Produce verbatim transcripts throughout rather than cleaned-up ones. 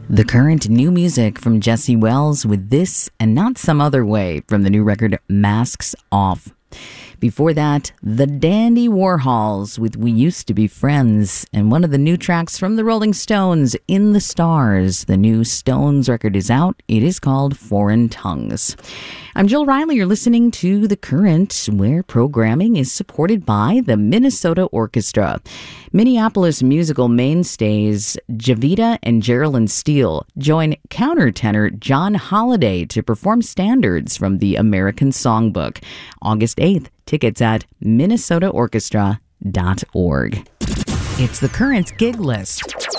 The Current, new music from Jesse Wells with This and Not Some Other Way from the new record Masks Off. Before that, the Dandy Warhols with We Used to Be Friends, and one of the new tracks from the Rolling Stones, In the Stars. The new Stones record is out. It is called Foreign Tongues. I'm Jill Riley. You're listening to The Current, where programming is supported by the Minnesota Orchestra. Minneapolis musical mainstays Javita and Geraldine Steele join countertenor John Holiday to perform standards from the American Songbook. August eighth. Tickets at minnesota orchestra dot org. It's The Current's gig list.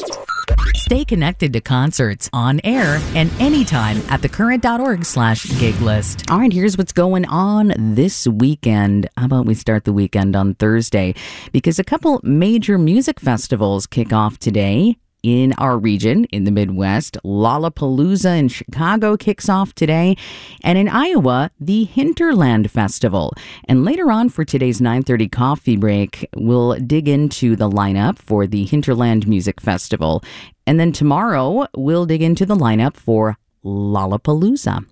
Stay connected to concerts on air and anytime at thecurrent.org slash gig list. All right, here's what's going on this weekend. How about we start the weekend on Thursday? Because a couple major music festivals kick off today. In our region, in the Midwest, Lollapalooza in Chicago kicks off today. And in Iowa, the Hinterland Festival. And later on for today's nine thirty coffee break, we'll dig into the lineup for the Hinterland Music Festival. And then tomorrow, we'll dig into the lineup for Lollapalooza.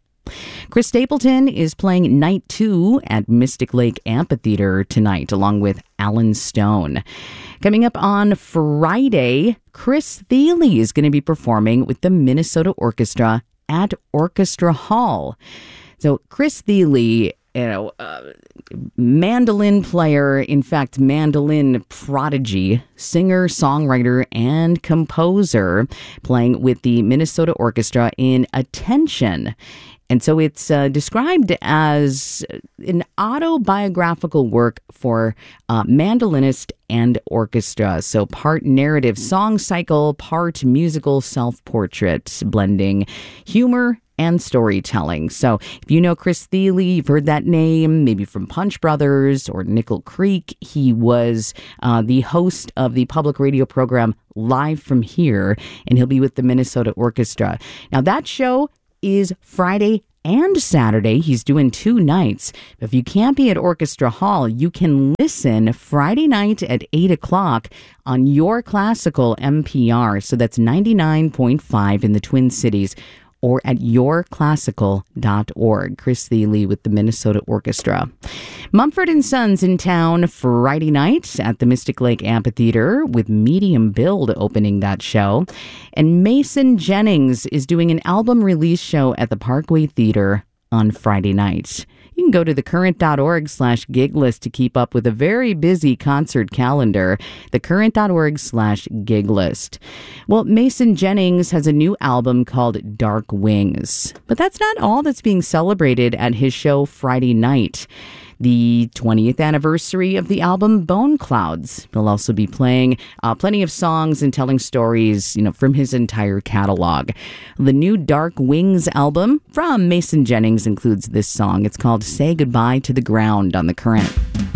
Chris Stapleton is playing night two at Mystic Lake Amphitheater tonight, along with Alan Stone. Coming up on Friday, Chris Thile is going to be performing with the Minnesota Orchestra at Orchestra Hall. So Chris Thile, you know, uh, mandolin player, in fact, mandolin prodigy, singer, songwriter, and composer, playing with the Minnesota Orchestra in Attention. And so it's uh, described as an autobiographical work for uh, mandolinist and orchestra. So part narrative song cycle, part musical self-portrait, blending humor and storytelling. So if you know Chris Thile, you've heard that name, maybe from Punch Brothers or Nickel Creek. He was uh, the host of the public radio program Live from Here, and he'll be with the Minnesota Orchestra. Now that show is Friday and Saturday. He's doing two nights. If you can't be at Orchestra Hall, you can listen Friday night at eight o'clock on Your Classical M P R. So that's ninety-nine point five in the Twin Cities, or at your classical dot org. Chris Thile with the Minnesota Orchestra. Mumford and Sons in town Friday night at the Mystic Lake Amphitheater, with Medium Build opening that show. And Mason Jennings is doing an album release show at the Parkway Theater on Friday night. You can go to thecurrent.org slash gig list to keep up with a very busy concert calendar. Thecurrent.org slash gig list. Well, Mason Jennings has a new album called Dark Wings. But that's not all that's being celebrated at his show Friday night. The twentieth anniversary of the album Bone Clouds. He'll also be playing uh, plenty of songs and telling stories, you know, from his entire catalog. The new Dark Wings album from Mason Jennings includes this song. It's called Say Goodbye to the Ground on The Current.